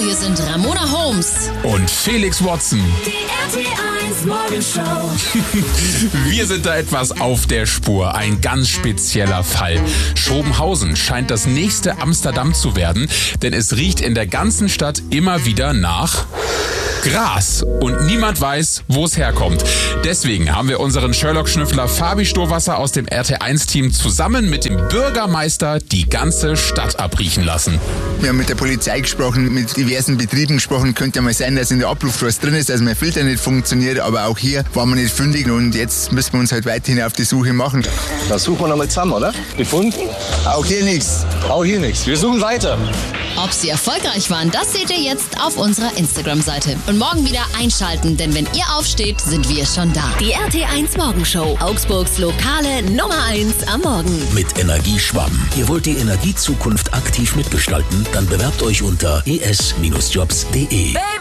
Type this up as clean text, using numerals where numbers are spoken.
hier sind Ramona Holmes und Felix Watson. Die RT1 Morgenshow. Wir sind da etwas auf der Spur. Ein ganz spezieller Fall. Schobenhausen scheint das nächste Amsterdam zu werden, denn es riecht in der ganzen Stadt immer wieder nach Gras und niemand weiß, wo es herkommt. Deswegen haben wir unseren Sherlock-Schnüffler Fabi Stohwasser aus dem RT1-Team zusammen mit dem Bürgermeister die ganze Stadt abriechen lassen. Wir haben mit der Polizei gesprochen, mit diversen Betrieben gesprochen. Könnte ja mal sein, dass in der Abluft was drin ist, dass mein Filter nicht funktioniert, aber auch hier waren wir nicht fündig und jetzt müssen wir uns halt weiterhin auf die Suche machen. Da suchen wir nochmal zusammen, oder? Gefunden? Auch hier nichts. Auch hier nichts. Wir suchen weiter. Ob sie erfolgreich waren, das seht ihr jetzt auf unserer Instagram-Seite. Und morgen wieder einschalten, denn wenn ihr aufsteht, sind wir schon da. Die RT1 Morgenshow. Augsburgs lokale Nummer 1 am Morgen. Mit Energieschwamm. Ihr wollt die Energiezukunft aktiv mitgestalten? Dann bewerbt euch unter es-jobs.de.